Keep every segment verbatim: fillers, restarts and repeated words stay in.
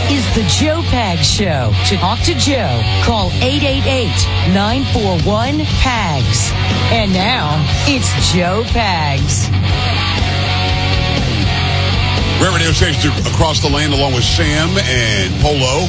is the Joe Pags Show. To talk to Joe, call eight eight eight, nine four one, P A G S. And now, it's Joe Pags. Great radio stations across the land along with Sam and Polo.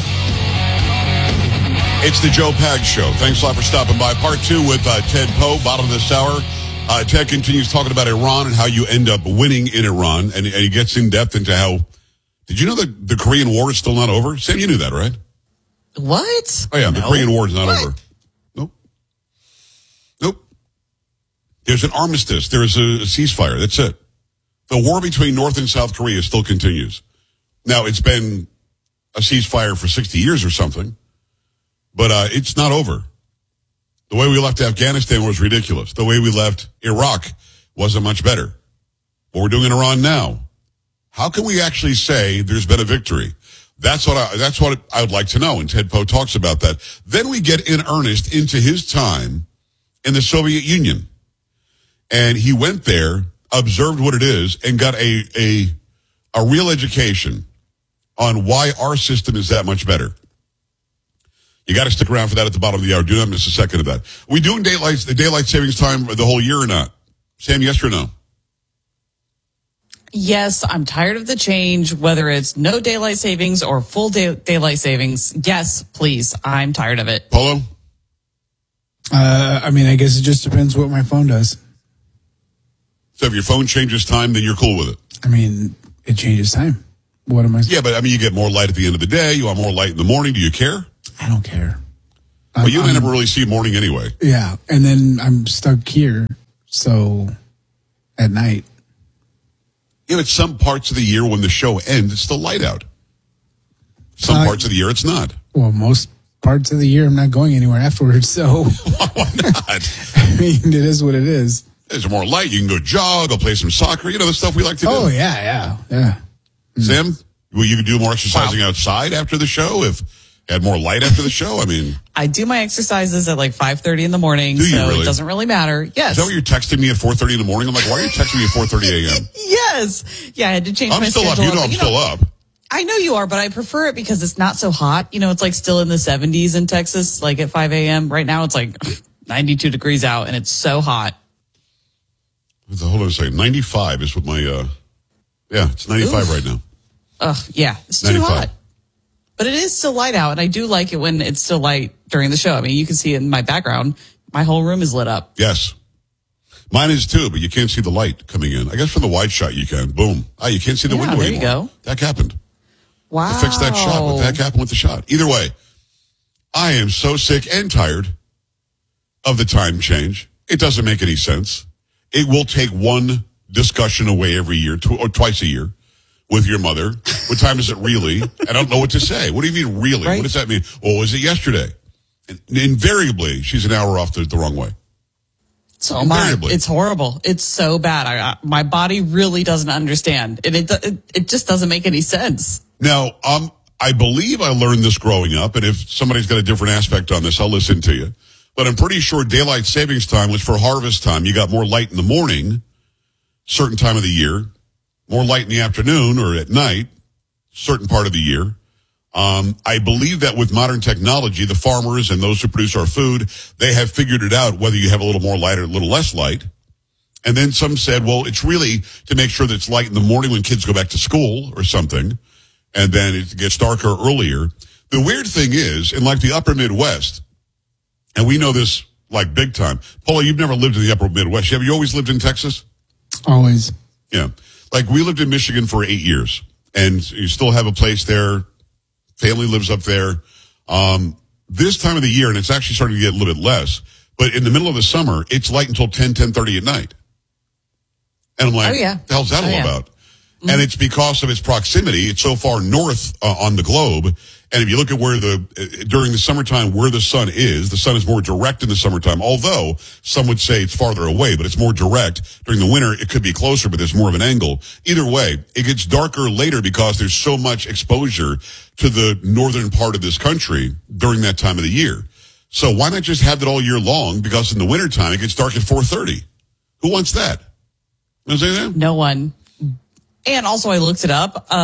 It's the Joe Pags Show. Thanks a lot for stopping by. Part two with uh, Ted Poe, bottom of this hour. Uh, Ted continues talking about Iran and how you end up winning in Iran. And, and he gets in depth into how... Did you know that the Korean War is still not over? Sam, you knew that, right? What? Oh, yeah, no. the Korean War is not what? over. Nope. Nope. There's an armistice. There's a, a ceasefire. That's it. The war between North and South Korea still continues. Now, it's been a ceasefire for sixty years or something, but uh, it's not over. The way we left Afghanistan was ridiculous. The way we left Iraq wasn't much better. What we're doing in Iran now, how can we actually say there's been a victory? That's what I, that's what I would like to know. And Ted Poe talks about that. Then we get in earnest into his time in the Soviet Union. And he went there, observed what it is, and got a, a, a real education on why our system is that much better. You got to stick around for that at the bottom of the hour. Do not miss a second of that. Are we doing daylight, the daylight savings time the whole year or not? Sam, yes or no? Yes, I'm tired of the change, whether it's no daylight savings or full day- daylight savings. Yes, please. I'm tired of it. Polo? Uh, I mean, I guess it just depends what my phone does. So if your phone changes time, then you're cool with it? I mean, it changes time. What am I? Yeah, but I mean, you get more light at the end of the day. You want more light in the morning. Do you care? I don't care. Well, you I'm, never really see morning anyway. Yeah, and then I'm stuck here, so at night. Yeah, but some parts of the year when the show ends, it's still light out. Some Uh, parts of the year, it's not. Well, most parts of the year, I'm not going anywhere afterwards, so. Why not? I mean, it is what it is. There's more light. You can go jog, go play some soccer. You know, the stuff we like to do. Oh, yeah, yeah, yeah. Sam, well, you could do more exercising wow. outside after the show if had more light after the show. I mean, I do my exercises at like five thirty in the morning, do you so really? It doesn't really matter. Yes. Is that what you're texting me at four thirty in the morning? I'm like, why are you texting me at four thirty a.m.? Yes. Yeah, I had to change I'm my still schedule. up. You know I'm you still know, up. I know you are, but I prefer it because it's not so hot. You know, it's like still in the seventies in Texas, like at five a.m. Right now it's like ninety-two degrees out and it's so hot. Hold on a second. ninety-five is what my, uh, yeah, it's ninety-five Oof. right now. Ugh, yeah, it's too ninety-five. hot. But it is still light out, and I do like it when it's still light during the show. I mean, you can see it in my background. My whole room is lit up. Yes. Mine is too, but you can't see the light coming in. I guess from the wide shot you can. Boom. Ah, you can't see the Yeah, window there anymore. you go. That happened. Wow. I fixed that shot. What the heck happened with the shot? Either way, I am so sick and tired of the time change. It doesn't make any sense. It will take one discussion away every year, tw- or twice a year, with your mother. What time is it really? I don't know what to say. What do you mean really? Right. What does that mean? Oh, was it yesterday? And invariably, she's an hour off the, the wrong way. So my, it's horrible. It's so bad. I, I, my body really doesn't understand. And it, it it just doesn't make any sense. Now, um, I believe I learned this growing up, and if somebody's got a different aspect on this, I'll listen to you. But I'm pretty sure daylight savings time was for harvest time. You got more light in the morning, certain time of the year, more light in the afternoon or at night, certain part of the year. Um, I believe that with modern technology, the farmers and those who produce our food, they have figured it out whether you have a little more light or a little less light. And then some said, well, it's really to make sure that it's light in the morning when kids go back to school or something. And then it gets darker earlier. The weird thing is, in like the upper Midwest, and we know this like big time. Paula, you've never lived in the upper Midwest. Have you always lived in Texas? Always. Yeah. Like we lived in Michigan for eight years and you still have a place there. Family lives up there. Um, this time of the year, and it's actually starting to get a little bit less, but in the middle of the summer, it's light until ten, ten thirty at night. And I'm like, oh, yeah. what the hell's that oh, all yeah. about? Mm-hmm. And it's because of its proximity. It's so far north uh, on the globe. And if you look at where the, uh, during the summertime, where the sun is, the sun is more direct in the summertime, although some would say it's farther away, but it's more direct. During the winter, it could be closer, but there's more of an angle. Either way, it gets darker later because there's so much exposure to the northern part of this country during that time of the year. So why not just have it all year long? Because in the wintertime, it gets dark at four thirty. Who wants that? You know what I'm saying? No one. And also I looked it up. Uh,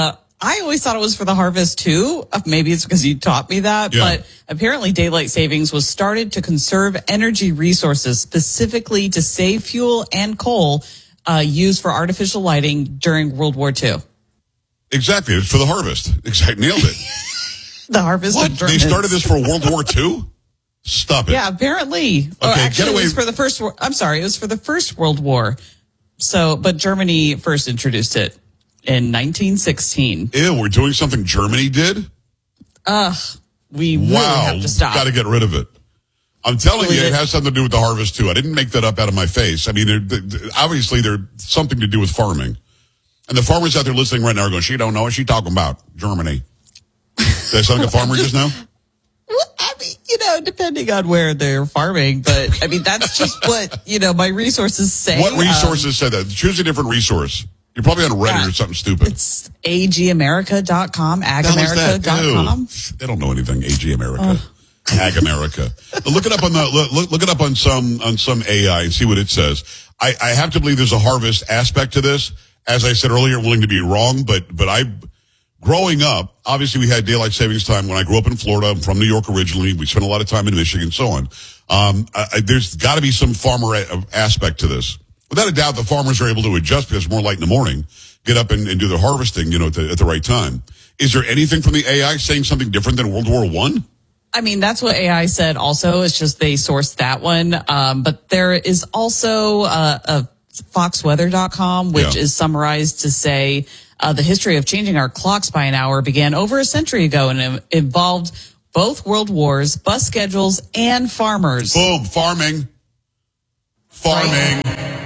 I always thought it was for the harvest too. Uh, Maybe it's because you taught me that, Yeah. but apparently daylight savings was started to conserve energy resources, specifically to save fuel and coal uh, used for artificial lighting during World War Two. Exactly. It's for the harvest. Exactly. Nailed it. The harvest What? of They Germans. started this for World War Two? Stop it. Yeah, apparently. Oh, Okay, actually, get away- it was for the first. wor- I'm sorry, it was for the First World War. So, but Germany first introduced it in nineteen sixteen. Ew, we're doing something Germany did? We really Wow. have to stop. Got to get rid of it. I'm telling Really you, it did. has something to do with the harvest too. I didn't make that up out of my face. I mean, they're, they're, obviously, there's something to do with farming. And the farmers out there listening right now are going, she don't know what she's talking about. Germany. Did I sound like a farmer just now? Well, I mean, you know, depending on where they're farming, but I mean, that's just what, you know, my resources say. What Um, resources said that? Choose a different resource. You're probably on Reddit Yeah. or something stupid. It's A G America dot com, ag The hell is america that? dot com. Ew. They don't know anything. A G America, Ag America. Look it up on the look, look it up on some on some A I and see what it says. I, I have to believe there's a harvest aspect to this. As I said earlier, I'm willing to be wrong, but but I, growing up, obviously we had daylight savings time when I grew up in Florida. I'm from New York originally. We spent a lot of time in Michigan, so on. Um, I, I, there's got to be some farmer a, aspect to this. Without a doubt, the farmers are able to adjust because it's more light in the morning, get up and, and do their harvesting, you know, at the, at the right time. Is there anything from the A I saying something different than World War One? I mean, that's what A I said also. It's just they sourced that one. Um, but there is also uh, a fox weather dot com, which Yeah. is summarized to say uh, the history of changing our clocks by an hour began over a century ago and it involved both world wars, bus schedules, and farmers. Boom, farming. Farming.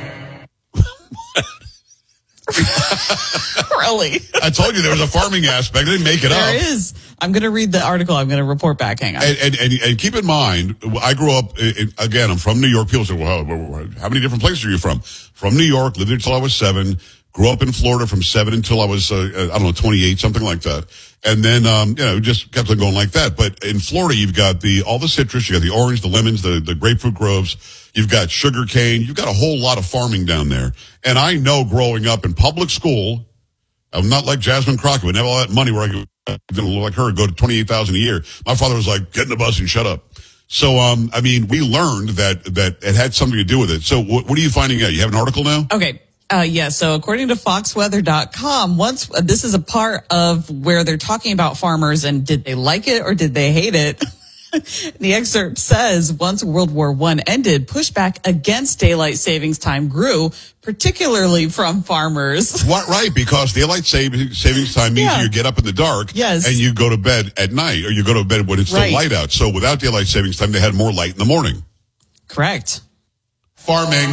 Really? I told you there was a farming aspect. I didn't make it There up. is. I'm going to read the article. I'm going to report back. Hang on. And, and, and, and keep in mind, I grew up, in, again, I'm from New York. People say, well, how many different places are you from? From New York, lived there until I was seven. Grew up in Florida from seven until I was, uh, I don't know, twenty-eight, something like that. And then, um, you know, just kept on going like that. But in Florida, you've got the, all the citrus, you got the orange, the lemons, the, the grapefruit groves. You've got sugar cane. You've got a whole lot of farming down there. And I know growing up in public school, I'm not like Jasmine Crockett. We didn't have all that money where I could, you know, like her, go to twenty-eight thousand a year. My father was like, get in the bus and shut up. So, um, I mean, we learned that, that it had something to do with it. So what, what are you finding out? You have an article now? Okay. Uh, yeah. So according to fox weather dot com, once uh, this is a part of where they're talking about farmers and did they like it or did they hate it? The excerpt says once World War One ended, pushback against daylight savings time grew, particularly from farmers. What, right, because daylight saving, savings time means Yeah. you get up in the dark Yes. and you go to bed at night, or you go to bed when it's still Right. light out. So without daylight savings time, they had more light in the morning. Correct. Farming.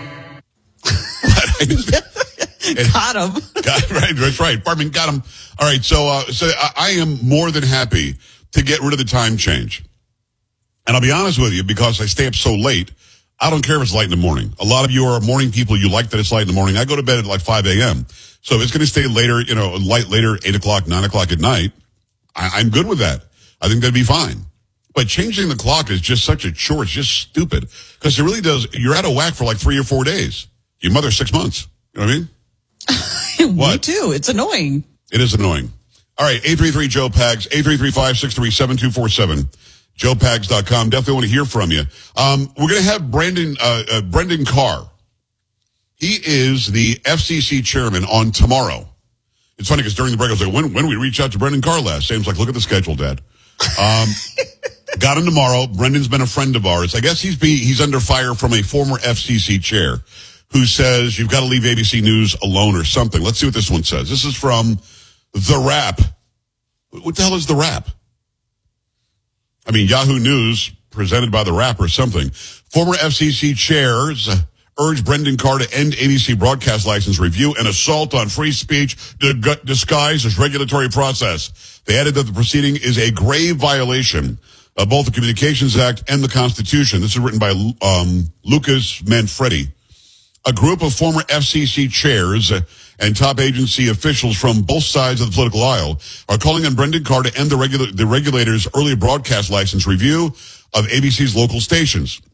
Got him. Got, right, that's right. Farming got them. All right, so uh, so I, I am more than happy to get rid of the time change. And I'll be honest with you, because I stay up so late, I don't care if it's light in the morning. A lot of you are morning people. You like that it's light in the morning. I go to bed at like five a.m. So if it's going to stay later, you know, light later, eight o'clock, nine o'clock at night, I, I'm good with that. I think that'd be fine. But changing the clock is just such a chore. It's just stupid. Because it really does, you're out of whack for like three or four days. Your mother six months. You know what I mean? Me What? too. It's annoying. It is annoying. All right, eight three three Joe Pags, eight three three, five six three, seven two four seven, joe pags dot com. Definitely want to hear from you. Um, we're going to have Brandon, uh, uh, Brendan Carr. He is the F C C chairman on tomorrow. It's funny because during the break I was like, when, when we reach out to Brendan Carr last? Sam's like, look at the schedule, Dad. Um, got him tomorrow. Brendan's been a friend of ours. I guess he's be, he's under fire from a former F C C chair who says you've got to leave A B C News alone or something. Let's see what this one says. This is from The Wrap. What the hell is The Wrap? I mean, Yahoo News presented by The Wrap or something. Former F C C chairs urged Brendan Carr to end A B C broadcast license review and assault on free speech disguised as regulatory process. They added that the proceeding is a grave violation of both the Communications Act and the Constitution. This is written by um, Lucas Manfredi. A group of former F C C chairs and top agency officials from both sides of the political aisle are calling on Brendan Carr to end the, regula- the regulator's early broadcast license review of A B C's local stations.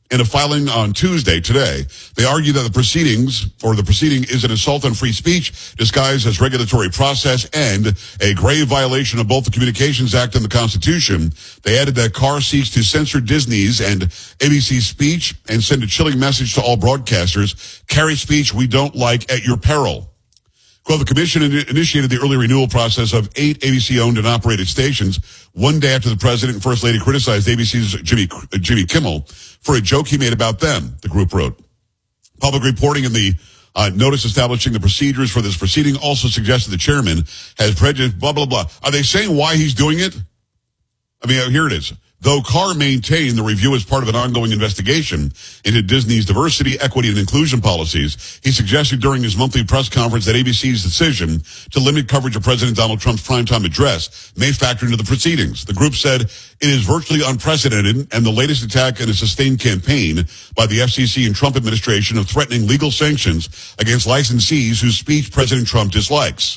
In a filing on Tuesday, today, they argue that the proceedings, or the proceeding is an assault on free speech disguised as regulatory process and a grave violation of both the Communications Act and the Constitution. They added that Carr seeks to censor Disney's and A B C's speech and send a chilling message to all broadcasters. Carry speech we don't like at your peril. Quote, the commission in- initiated the early renewal process of eight A B C-owned and operated stations one day after the president and first lady criticized A B C's Jimmy, uh, Jimmy Kimmel for a joke he made about them, the group wrote. Public reporting in the uh, notice establishing the procedures for this proceeding also suggested the chairman has prejudice, blah, blah, blah. Are they saying why he's doing it? I mean, here it is. Though Carr maintained the review as part of an ongoing investigation into Disney's diversity, equity, and inclusion policies, he suggested during his monthly press conference that A B C's decision to limit coverage of President Donald Trump's primetime address may factor into the proceedings. The group said it is virtually unprecedented and the latest attack in a sustained campaign by the F C C and Trump administration of threatening legal sanctions against licensees whose speech President Trump dislikes.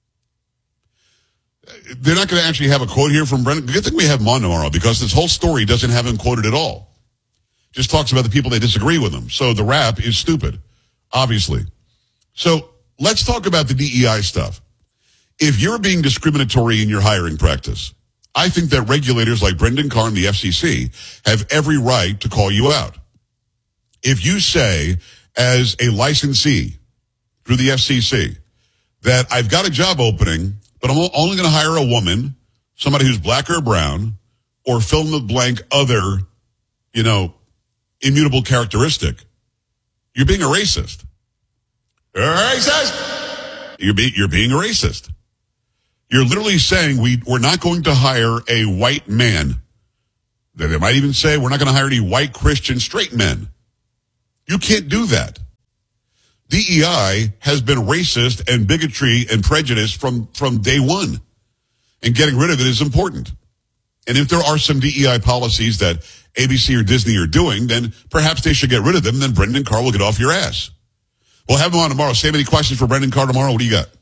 They're not going to actually have a quote here from Brendan. Good thing we have him on tomorrow because this whole story doesn't have him quoted at all. Just talks about the people that disagree with him. So the rap is stupid, obviously. So let's talk about the D E I stuff. If you're being discriminatory in your hiring practice, I think that regulators like Brendan Carr and the F C C have every right to call you out. If you say, as a licensee through the F C C, that I've got a job opening, but I'm only going to hire a woman, somebody who's black or brown, or fill in the blank other, you know, immutable characteristic. You're being a racist. You're a racist. You're, be, you're being a racist. You're literally saying we, we're not going to hire a white man. They, they might even say we're not going to hire any white Christian straight men. You can't do that. D E I has been racist and bigotry and prejudice from, from day one. And getting rid of it is important. And if there are some D E I policies that A B C or Disney are doing, then perhaps they should get rid of them. Then Brendan Carr will get off your ass. We'll have him on tomorrow. Save any questions for Brendan Carr tomorrow? What do you got?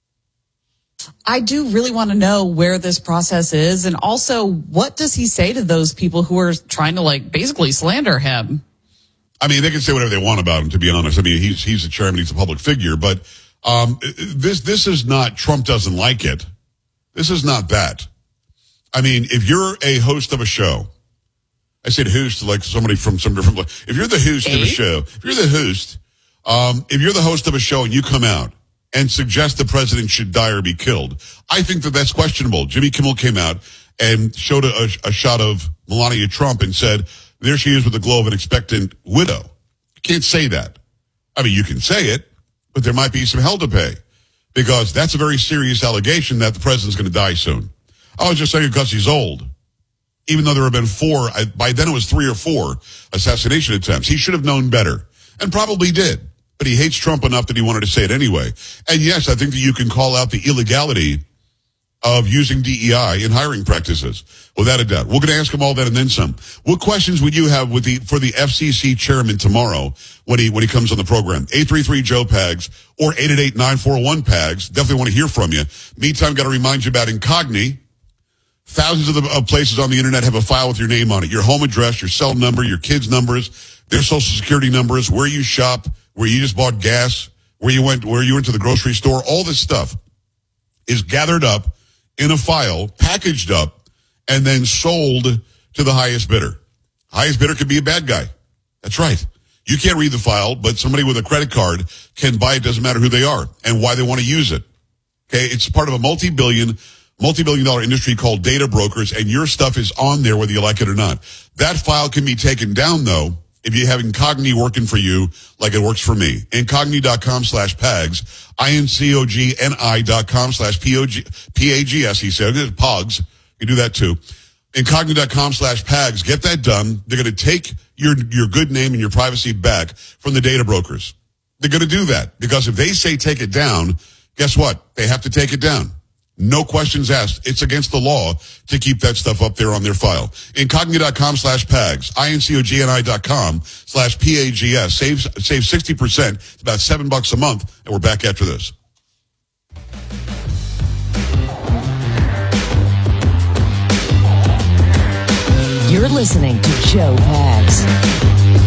I do really want to know where this process is. And also, what does he say to those people who are trying to, like, basically slander him? I mean, they can say whatever they want about him, to be honest. I mean, he's he's a chairman, he's a public figure, but um, this this is not Trump doesn't like it. This is not that. I mean, if you're a host of a show, I said host like somebody from some different place. If you're the host of a show, if you're the host, um, if you're the host of a show and you come out and suggest the president should die or be killed, I think that that's questionable. Jimmy Kimmel came out and showed a, a, a shot of Melania Trump and said, there she is with the glow of an expectant widow. You can't say that. I mean, you can say it, but there might be some hell to pay because that's a very serious allegation that the president's going to die soon. I was just saying because he's old. Even though there have been four, by then it was three or four assassination attempts. He should have known better and probably did, but he hates Trump enough that he wanted to say it anyway. And yes, I think that you can call out the illegality of using D E I in hiring practices, without a doubt. We're going to ask him all that and then some. What questions would you have with the for the F C C chairman tomorrow when he when he comes on the program? eight three three Joe Pags or eight eight eight nine four one Pags. Definitely want to hear from you. Meantime, got to remind you about Incogni. Thousands of, the, of places on the internet have a file with your name on it. Your home address, your cell number, your kids' numbers, their social security numbers, where you shop, where you just bought gas, where you went, where you went to the grocery store. All this stuff is gathered up in a file, packaged up, and then sold to the highest bidder. Highest bidder could be a bad guy. That's right. You can't read the file, but somebody with a credit card can buy it. Doesn't matter who they are and why they want to use it. Okay, it's part of a multi-billion, multi-billion dollar industry called data brokers, and your stuff is on there whether you like it or not. That file can be taken down, though, if you have Incogni working for you like it works for me. Incogni.com slash Pags. I-N-C-O-G-N-I dot com slash P-A-G-S, he said. Pogs. You do that too. Incogni.com slash Pags. Get that done. They're going to take your, your good name and your privacy back from the data brokers. They're going to do that because if they say take it down, guess what? They have to take it down. No questions asked. It's against the law to keep that stuff up there on their file. Incogni.com slash Pags. I-N-C-O-G-N-I dot com slash P-A-G-S. Save, save sixty percent. It's about seven bucks a month. And we're back after this. You're listening to Joe Pags.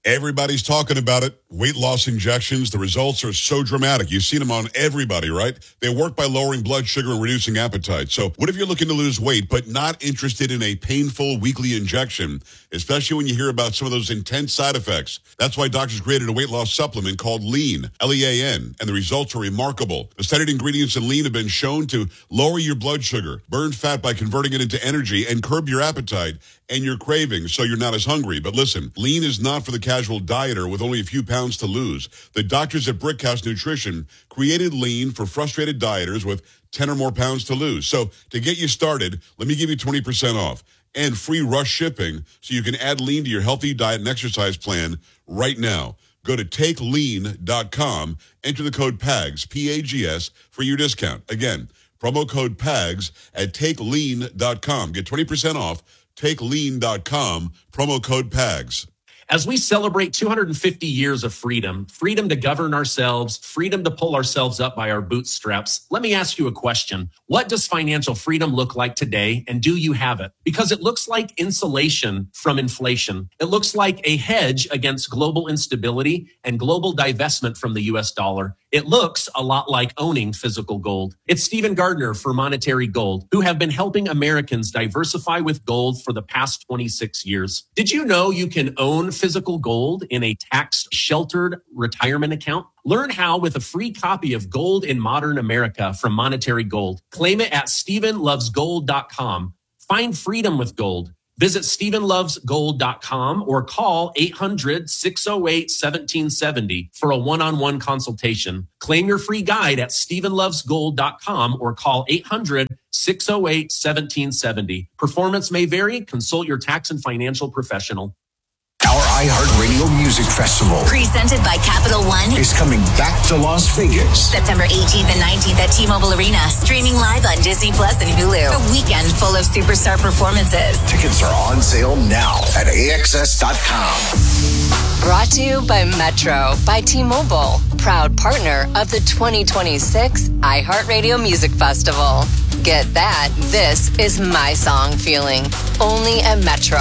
Everybody's talking about it. Weight loss injections. The results are so dramatic. You've seen them on everybody, right? They work by lowering blood sugar and reducing appetite. So what if you're looking to lose weight, but not interested in a painful weekly injection, especially when you hear about some of those intense side effects? That's why doctors created a weight loss supplement called Lean, L E A N, and the results are remarkable. The studied ingredients in Lean have been shown to lower your blood sugar, burn fat by converting it into energy, and curb your appetite and your cravings so you're not as hungry. But listen, Lean is not for the casual dieter with only a few pounds to lose. The doctors at Brickhouse Nutrition created Lean for frustrated dieters with ten or more pounds to lose. So to get you started, let me give you twenty percent off and free rush shipping so you can add Lean to your healthy diet and exercise plan right now. Go to take lean dot com, enter the code PAGS, P A G S, for your discount. Again, promo code PAGS at take lean dot com. Get twenty percent off. take lean dot com, promo code PAGS. As we celebrate two hundred fifty years of freedom, freedom to govern ourselves, freedom to pull ourselves up by our bootstraps, let me ask you a question. What does financial freedom look like today, and do you have it? Because it looks like insulation from inflation. It looks like a hedge against global instability and global divestment from the U S dollar. It looks a lot like owning physical gold. It's Stephen Gardner for Monetary Gold, who have been helping Americans diversify with gold for the past twenty-six years. Did you know you can own physical gold in a tax-sheltered retirement account? Learn how with a free copy of Gold in Modern America from Monetary Gold. Claim it at stephen loves gold dot com. Find freedom with gold. Visit stephen loves gold dot com or call eight hundred, six oh eight, one seven seven oh for a one-on-one consultation. Claim your free guide at stephen loves gold dot com or call eight hundred, six oh eight, one seven seven oh. Performance may vary. Consult your tax and financial professional. Our iHeartRadio Music Festival, presented by Capital One, is coming back to Las Vegas. September eighteenth and nineteenth at T-Mobile Arena. Streaming live on Disney Plus and Hulu. A weekend full of superstar performances. Tickets are on sale now at A X S dot com. Brought to you by Metro by T-Mobile, proud partner of the twenty twenty-six iHeartRadio Music Festival. Get that. This is my song feeling. Only at Metro.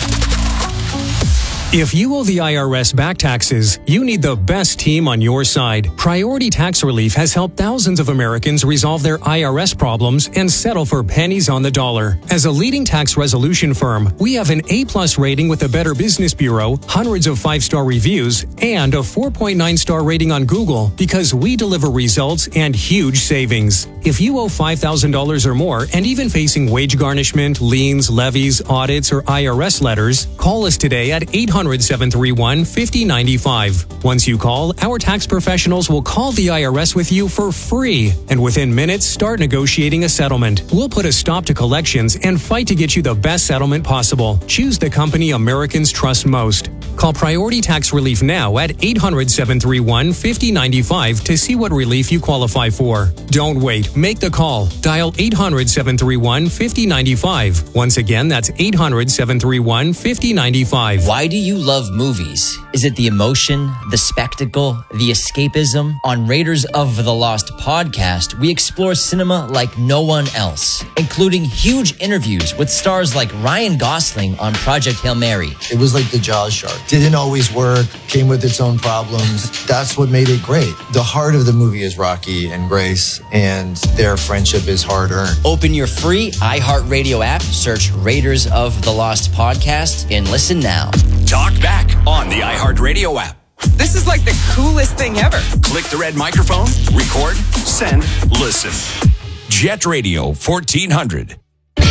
If you owe the I R S back taxes, you need the best team on your side. Priority Tax Relief has helped thousands of Americans resolve their I R S problems and settle for pennies on the dollar. As a leading tax resolution firm, we have an A-plus rating with the Better Business Bureau, hundreds of five-star reviews, and a four point nine star rating on Google because we deliver results and huge savings. If you owe five thousand dollars or more and even facing wage garnishment, liens, levies, audits, or I R S letters, call us today at eight hundred, seven three one, five oh nine five. Once you call, our tax professionals will call the I R S with you for free, and within minutes, start negotiating a settlement. We'll put a stop to collections and fight to get you the best settlement possible. Choose the company Americans trust most. Call Priority Tax Relief now at eight hundred, seven three one, five oh nine five to see what relief you qualify for. Don't wait. Make the call. Dial eight hundred, seven three one, five oh nine five. Once again, that's eight hundred, seven three one, five oh nine five. Why do you love movies? Is it the emotion, the spectacle, the escapism? On Raiders of the Lost podcast, we explore cinema like no one else, including huge interviews with stars like Ryan Gosling on Project Hail Mary. It was like the Jaws shark. Didn't always work, came with its own problems. That's what made it great. The heart of the movie is Rocky and Grace, and their friendship is hard-earned. Open your free iHeartRadio app, search Raiders of the Lost podcast, and listen now. Talk back on the iHeartRadio app. This is like the coolest thing ever. Click the red microphone, record, send, listen. Jet Radio fourteen hundred.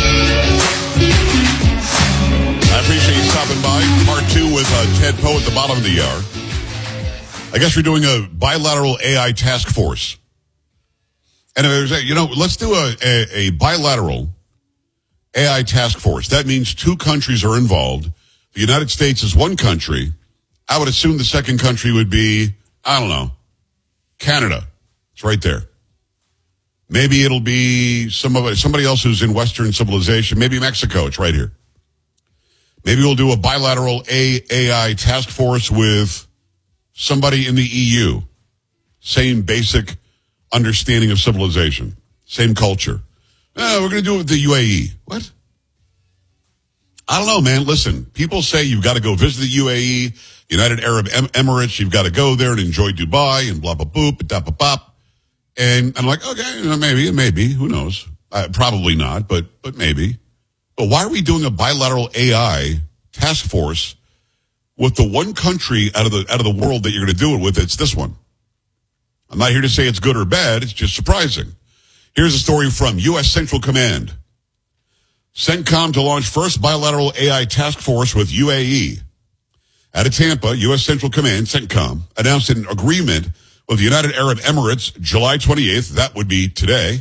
I appreciate you stopping by. Part two with uh, Ted Poe at the bottom of the hour. I guess we're doing a bilateral A I task force. And there's a, you know, let's do a, a, a bilateral A I task force. That means two countries are involved. The United States is one country. I would assume the second country would be, I don't know, Canada. It's right there. Maybe it'll be somebody, somebody else who's in Western civilization. Maybe Mexico. It's right here. Maybe we'll do a bilateral A I task force with somebody in the E U. Same basic understanding of civilization. Same culture. Eh, we're going to do it with the U A E. What? I don't know, man. Listen, people say you've got to go visit the U A E. United Arab em- Emirates. You've got to go there and enjoy Dubai and blah, blah, boop, da, ba, bop. And I'm like, okay, maybe, maybe, who knows? Uh, probably not, but but maybe. But why are we doing a bilateral A I task force with the one country out of the out of the world that you're going to do it with? It's this one. I'm not here to say it's good or bad. It's just surprising. Here's a story from U S Central Command. CENTCOM to launch first bilateral A I task force with U A E. Out of Tampa, U S Central Command, CENTCOM, announced an agreement with the United Arab Emirates July twenty-eighth, that would be today,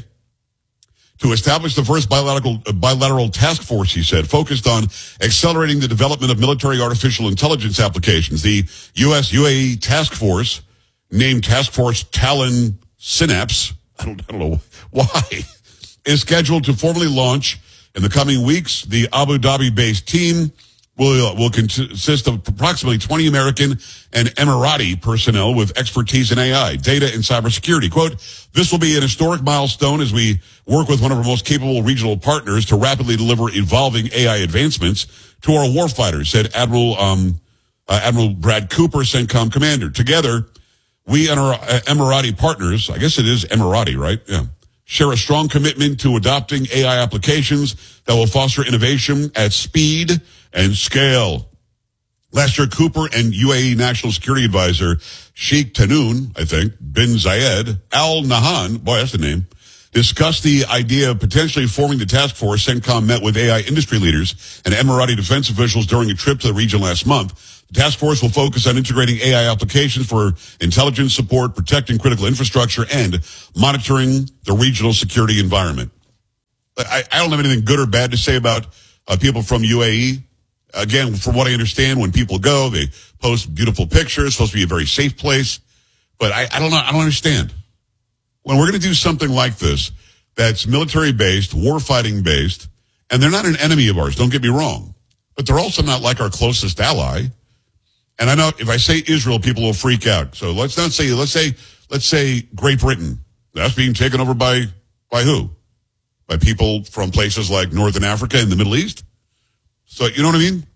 to establish the first bilateral, uh, bilateral task force, he said, focused on accelerating the development of military artificial intelligence applications. The U S U A E task force, named Task Force Talon Synapse, I don't, I don't know why, is scheduled to formally launch in the coming weeks. The Abu Dhabi-based team will, uh, will consist of approximately twenty American and Emirati personnel with expertise in A I, data, and cybersecurity. Quote, this will be an historic milestone as we work with one of our most capable regional partners to rapidly deliver evolving A I advancements to our warfighters, said Admiral, um, uh, Admiral Brad Cooper, CENTCOM commander. Together, we and our uh, Emirati partners, I guess it is Emirati, right? Yeah. Share a strong commitment to adopting A I applications that will foster innovation at speed and scale. Last year, Cooper and U A E National Security Advisor Sheikh Tahnoon, I think, bin Zayed Al Nahyan, boy, that's the name, discussed the idea of potentially forming the task force. CENTCOM met with A I industry leaders and Emirati defense officials during a trip to the region last month. The task force will focus on integrating A I applications for intelligence support, protecting critical infrastructure, and monitoring the regional security environment. I, I don't have anything good or bad to say about uh, people from U A E. Again, from what I understand, when people go, they post beautiful pictures. It's supposed to be a very safe place. But I, I don't know. I don't understand. When we're going to do something like this, that's military-based, war-fighting-based, and they're not an enemy of ours, don't get me wrong, but they're also not like our closest ally. And I know if I say Israel, people will freak out. So let's not say, let's say, let's say Great Britain. That's being taken over by, by who? By people from places like Northern Africa and the Middle East? So, you know what I mean?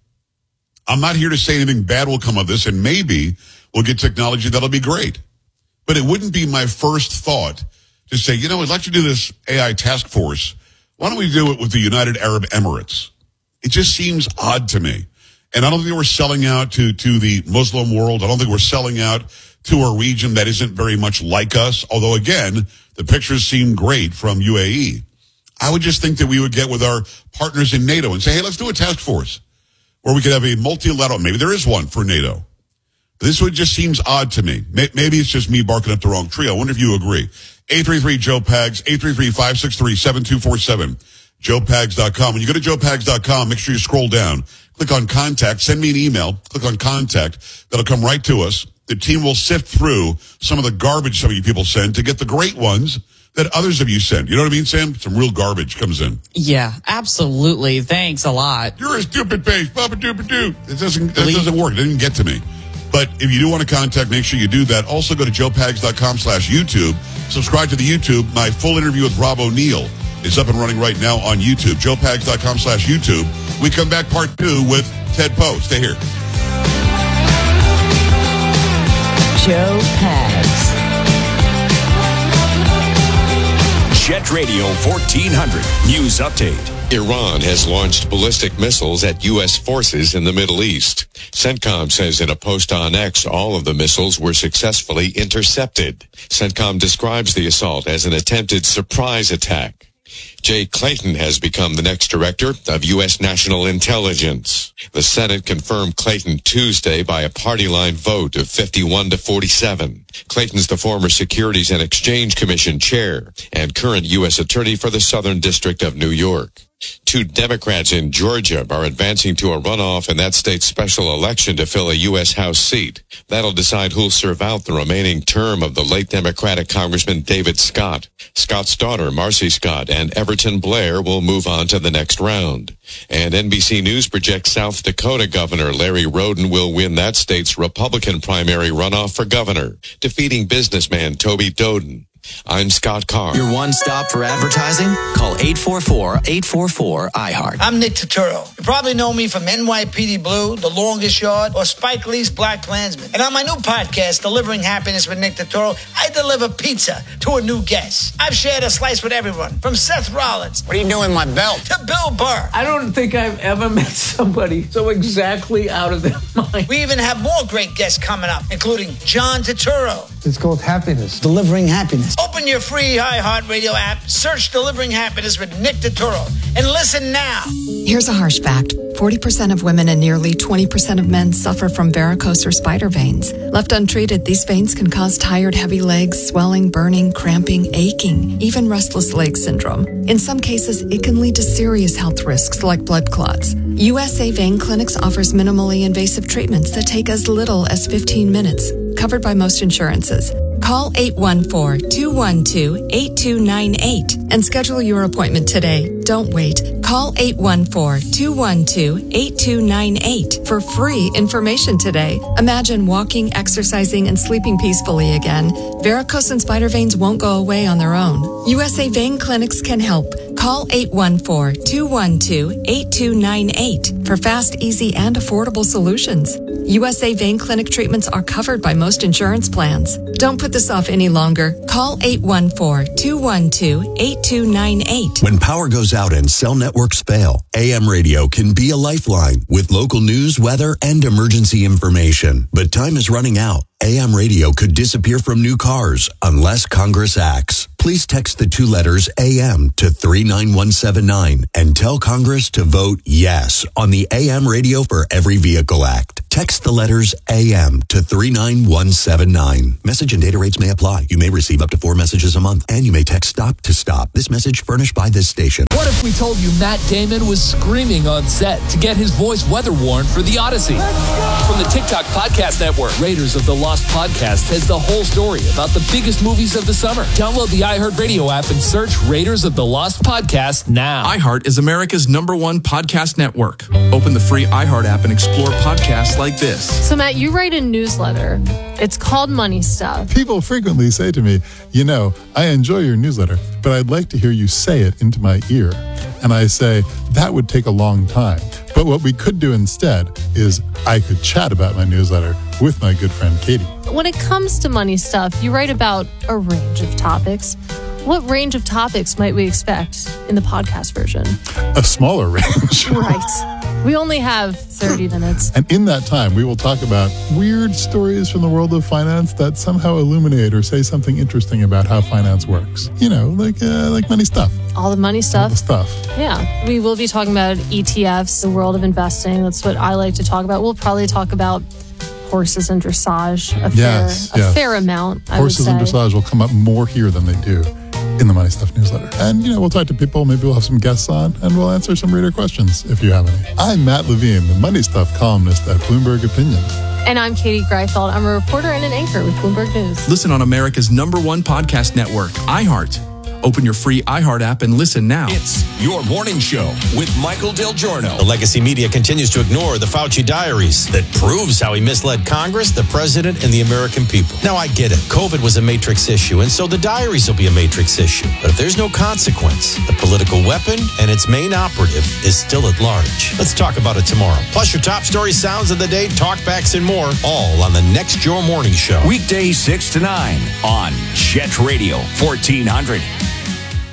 I'm not here to say anything bad will come of this, and maybe we'll get technology that'll be great. But it wouldn't be my first thought to say, you know, we'd like to do this A I task force. Why don't we do it with the United Arab Emirates? It just seems odd to me. And I don't think we're selling out to, to the Muslim world. I don't think we're selling out to a region that isn't very much like us. Although, again, the pictures seem great from U A E. I would just think that we would get with our partners in NATO and say, hey, let's do a task force where we could have a multilateral, maybe there is one for NATO. This would just seems odd to me. Maybe it's just me barking up the wrong tree. I wonder if you agree. eight three three, Joe Pags, eight three three, five six three, seven two four seven, joe pags dot com. When you go to joe pags dot com, make sure you scroll down, click on contact, send me an email, click on contact. That'll come right to us. The team will sift through some of the garbage some of you people send to get the great ones that others of you send. You know what I mean, Sam? Some real garbage comes in. Yeah, absolutely. Thanks a lot. You're a stupid face. Baba dooba doo. It doesn't, that doesn't work. It didn't get to me. But if you do want to contact, make sure you do that. Also go to joe pags dot com slash YouTube. Subscribe to the YouTube. My full interview with Rob O'Neill is up and running right now on YouTube. joe pags dot com slash YouTube. We come back part two with Ted Poe. Stay here. Joe Pags. Jet Radio fourteen hundred News Update. Iran has launched ballistic missiles at U S forces in the Middle East. CENTCOM says in a post on X, all of the missiles were successfully intercepted. CENTCOM describes the assault as an attempted surprise attack. Jay Clayton has become the next director of U S National Intelligence. The Senate confirmed Clayton Tuesday by a party line vote of fifty-one to forty-seven. Clayton's the former Securities and Exchange Commission chair and current U S attorney for the Southern District of New York. Two Democrats in Georgia are advancing to a runoff in that state's special election to fill a U S House seat. That'll decide who'll serve out the remaining term of the late Democratic Congressman David Scott. Scott's daughter, Marcy Scott, and Everton Blair will move on to the next round. And N B C News projects South Dakota Governor Larry Roden will win that state's Republican primary runoff for governor, defeating businessman Toby Doden. I'm Scott Carr. Your one stop for advertising? Call eight four four, eight four four, I heart. I'm Nick Turturro. You probably know me from N Y P D Blue, The Longest Yard, or Spike Lee's Black Klansman. And on my new podcast, Delivering Happiness with Nick Turturro, I deliver pizza to a new guest. I've shared a slice with everyone, from Seth Rollins. What are you doing, my belt? To Bill Burr. I don't think I've ever met somebody so exactly out of their mind. We even have more great guests coming up, including John Turturro. It's called Happiness. Delivering Happiness. Open your free iHeartRadio app, search Delivering Happiness with Nick Turturro, and listen now. Here's a harsh fact. forty percent of women and nearly twenty percent of men suffer from varicose or spider veins. Left untreated, these veins can cause tired, heavy legs, swelling, burning, cramping, aching, even restless leg syndrome. In some cases, it can lead to serious health risks like blood clots. U S A Vein Clinics offers minimally invasive treatments that take as little as fifteen minutes, covered by most insurances. Call eight one four, two one two, eight two nine eight and schedule your appointment today. Don't wait. Call eight one four, two one two, eight two nine eight for free information today. Imagine walking, exercising, and sleeping peacefully again. Varicose and spider veins won't go away on their own. U S A Vein Clinics can help. Call eight one four, two one two, eight two nine eight for fast, easy, and affordable solutions. U S A Vein Clinic treatments are covered by most insurance plans. Don't put this off any longer. Call eight one four, two one two, eight two nine eight. When power goes out and cell networks fail, A M radio can be a lifeline with local news, weather, and emergency information. But time is running out. A M radio could disappear from new cars unless Congress acts. Please text the two letters A M to three nine one seven nine and tell Congress to vote yes on the A M Radio for Every Vehicle Act. Text the letters A M to three nine one seven nine. Message and data rates may apply. You may receive up to four messages a month, and you may text STOP to STOP. This message furnished by this station. What if we told you Matt Damon was screaming on set to get his voice weather worn for The Odyssey? From the TikTok Podcast Network, Raiders of the Lost Podcast has the whole story about the biggest movies of the summer. Download the iHeartRadio app and search Raiders of the Lost Podcast now. iHeart is America's number one podcast network. Open the free iHeart app and explore podcasts like this. So, Matt, you write a newsletter. It's called Money Stuff. People frequently say to me, you know, I enjoy your newsletter, but I'd like to hear you say it into my ear. And I say, that would take a long time. But what we could do instead is I could chat about my newsletter with my good friend Katie. When it comes to Money Stuff, you write about a range of topics. What range of topics might we expect in the podcast version? A smaller range. Right. We only have thirty minutes. And in that time, we will talk about weird stories from the world of finance that somehow illuminate or say something interesting about how finance works. You know, like uh, like money stuff. All the money stuff. All the stuff. Yeah. We will be talking about E T Fs, the world of investing. That's what I like to talk about. We'll probably talk about horses and dressage a yes, fair, yes. a fair amount, I Horses would and say. dressage will come up more here than they do in the Money Stuff newsletter. And, you know, we'll talk to people. Maybe we'll have some guests on, and we'll answer some reader questions if you have any. I'm Matt Levine, the Money Stuff columnist at Bloomberg Opinion. And I'm Katie Greifeld. I'm a reporter and an anchor with Bloomberg News. Listen on America's number one podcast network, iHeart. Open your free iHeart app and listen now. It's Your Morning Show with Michael Del Giorno. The legacy media continues to ignore the Fauci diaries that proves how he misled Congress, the president, and the American people. Now, I get it. COVID was a matrix issue, and so the diaries will be a matrix issue. But if there's no consequence, the political weapon and its main operative is still at large. Let's talk about it tomorrow. Plus, your top story sounds of the day, talkbacks, and more, all on the next Your Morning Show. Weekdays six to nine on Jet Radio fourteen hundred.